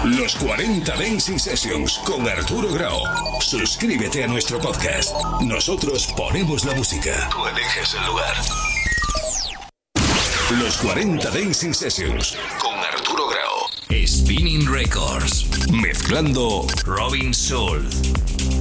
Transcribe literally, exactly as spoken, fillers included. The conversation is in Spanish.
Los cuarenta Dancing Sessions con Arturo Grau. Suscríbete a nuestro podcast. Nosotros ponemos la música. Tú eliges el lugar. Los cuarenta Dancing Sessions con Arturo Grau. Spinning Records. Mezclando Robin Soul.